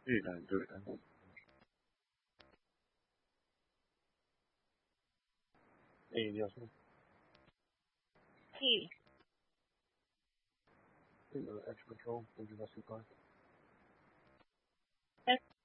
对的，对的。你要说 Sí, sí, lo de Edge Control, Ultra Classic Car.